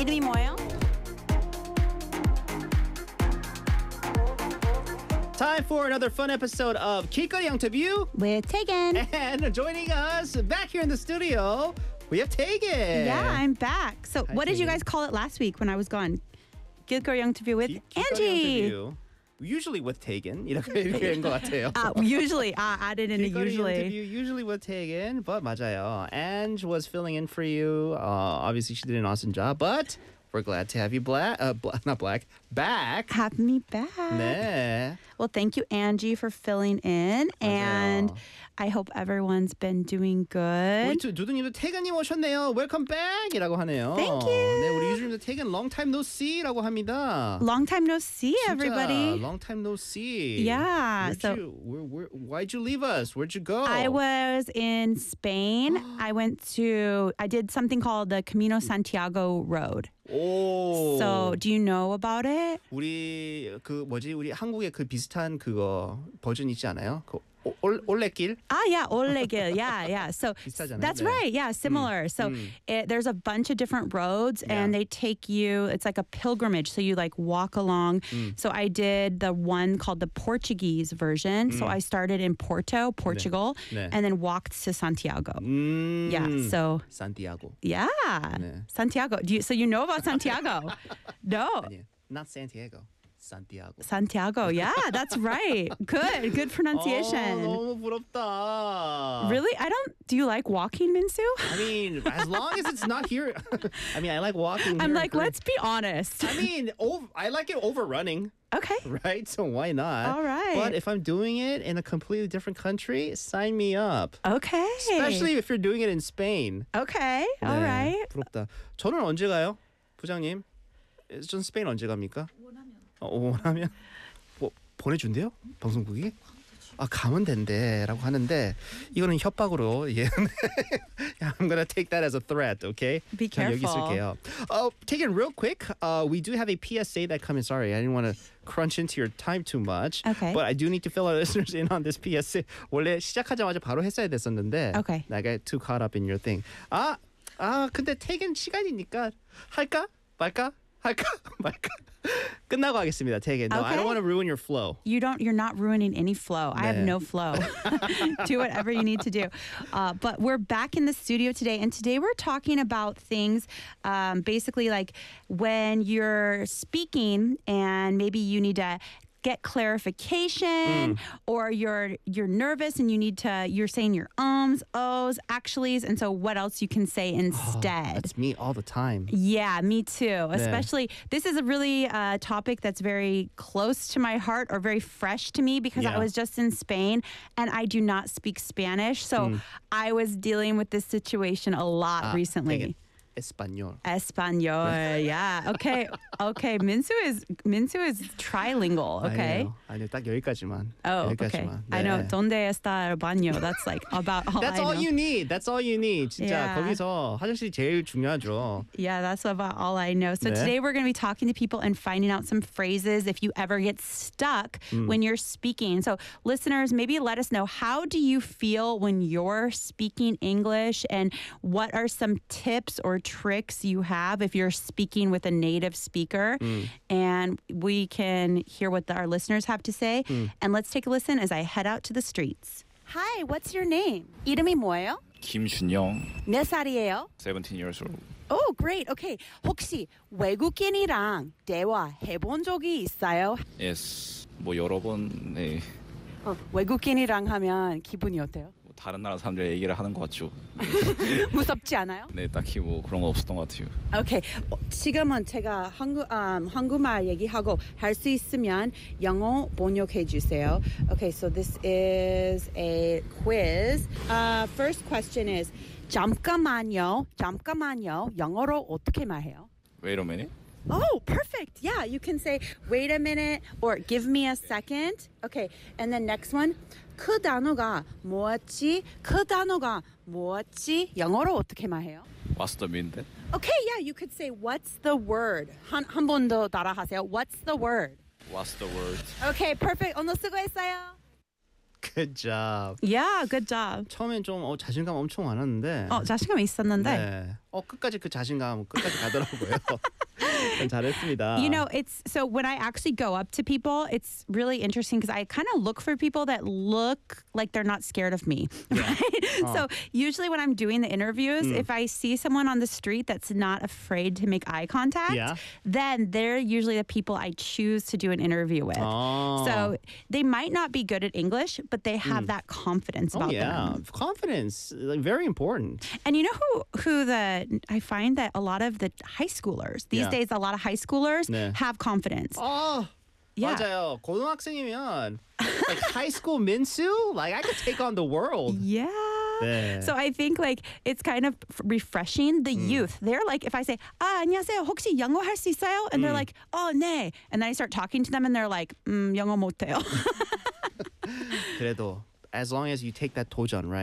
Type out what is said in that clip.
이름이 뭐예요? Time for another fun episode of 길거리 interview. With Tegan. And joining us back here in the studio, we have Tegan. Yeah, I'm back. So, Hi, what did you Tegan. guys call it last week when I was gone? 길거리 interview with 길거리 Angie. interview. Usually with Tegan. 이렇게 된 것 같아요. Usually, added in a 길거리 usually. interview usually with Tegan, but 맞아요. Ange was filling in for you. Obviously, she did an awesome job, but we're glad to have you back. Have me back. 네. Well, thank you, Angie, for filling in. And 맞아요. I hope everyone's been doing 우리 good. 두두님도 태근님 오셨네요. Welcome back이라고 하네요. Thank you. 네, 우리 유주님도 태근 long time no see라고 합니다. Long time no see, 진짜 everybody. long time no see. Yeah, Why'd you leave us? Where'd you go? I was in Spain. I did something called the Camino Santiago Road. 오. So, do you know about it? 우리 우리 한국에 그 비슷한 그거 버전 있지 않아요? 그 올레길? Yeah, Olegil. Yeah. So 비슷하잖아요. that's 네. right. Yeah, similar. So there's a bunch of different roads, and they take you. It's like a pilgrimage. So you like walk along. So I did the one called the Portuguese version. So I started in Porto, Portugal, 네. and then walked to Santiago. Yeah. So 산티아고. yeah, 네. Santiago. So you know about Santiago? No. 아니에요. Not Santiago. 산티아고. Santiago. Yeah, that's right. Good pronunciation. 너무 부럽다. Really? Do you like walking, Minsu? I mean, as long as it's not here. I mean, I like walking. I'm here like, in Korea. let's be honest. I mean, I like it over running, Okay. right? So why not? All right. But if I'm doing it in a completely different country, sign me up. Okay. Especially if you're doing it in Spain. Okay. All 네, right. 부럽다. 저는 언제 가요, 부장님? 전 스페인 언제 갑니까? 원하면 뭐 보내준대요? 방송국이? 가면 된대라고 하는데 이거는 협박으로 예. I'm gonna take that as a threat, okay? Be 전 여기 careful. 있을게요. Taken real quick. We do have a PSA that come in. Sorry, I didn't want to crunch into your time too much. Okay. But I do need to fill our listeners in on this PSA. 원래 시작하자마자 바로 했어야 됐었는데. Okay. I got too caught up in your thing. 근데 퇴근 시간이니까 할까 말까? 끝나고 하겠습니다. Take it. No, I Okay. don't want to ruin your flow. You're not ruining any flow. I have 네. no flow. Do whatever you need to do. But we're back in the studio today, and today we're talking about things basically like when you're speaking and maybe you need to get clarification or you're nervous and you're saying your ohs, actuallys, and so what else you can say instead. That's me all the time. Yeah, me too. Especially, this is a really topic that's very close to my heart or very fresh to me because I Yeah. was just in Spain and I do not speak Spanish. So I was dealing with this situation a lot recently. Take it. Español. Espanol, yeah. Okay. Minsu is trilingual, okay? 아니요, 딱 여기까지만. Oh, okay. 여기까지만. I know. 네. Donde está el baño? That's like about all That's I all know. you need. That's all you need. 진짜 Yeah. 거기서 화장실이 제일 중요하죠. Yeah, that's about all I know. So 네. today we're going to be talking to people and finding out some phrases if you ever get stuck when you're speaking. So listeners, maybe let us know, how do you feel when you're speaking English, and what are some tips or tricks you have if you're speaking with a native speaker? And we can hear what our listeners have to say. And let's take a listen as I head out to the streets. Hi, what's your name? 이름이 뭐예요? 김준영, 몇 살이에요? 17 years old. Oh, great. Okay. 혹시 외국인이랑 대화해본 적이 있어요? Yes, 뭐 여러 번 네, 외국인이랑 하면 기분이 어때요? 뭐 다른 나라 사람들 얘기를 하는 것 같죠. 무섭지 않아요? 네, 딱히 뭐 그런 거 없었던 것 같아요. Okay. 지금은 제가 한국말 얘기하고 할 수 있으면 영어 번역해 주세요. Okay, so this is a quiz. First question is 잠깐만요. 영어로 어떻게 말해요? Wait a minute. Oh, perfect. Yeah, you can say, wait a minute, or give me a second. Okay, and then next one. 그 단어가 뭐였지? 영어로 어떻게 말해요? What's the mean then? Okay, yeah, you could say, what's the word? 한 번 더 따라하세요. What's the word? What's the word? Okay, perfect. 오늘 수고했어요. Good job. Yeah, good job. 처음엔 좀 자신감 엄청 많았는데. 자신감 있었는데. 네. 끝까지 그 자신감 끝까지 가더라고요. 잘했습니다. You know, it's so when I actually go up to people, it's really interesting because I kind of look for people that look like they're not scared of me. Right? So usually when I'm doing the interviews, if I see someone on the street that's not afraid to make eye contact, then they're usually the people I choose to do an interview with. So they might not be good at English, but they have that confidence about them. Confidence, like, very important. And you know who I find that a lot of the high schoolers these days, a lot of high schoolers have confidence. Yeah. 맞아요. 고등학생이면 like high school 민수, like I could take on the world. Yeah. 네. So I think like it's kind of refreshing. The youth, they're like, if I say, 안녕하세요, 혹시 영어 할 수 있어요? And they're like, 네. And then I start talking to them and they're like, 영어 못해요. 그래도 as long as you take that 도전, right?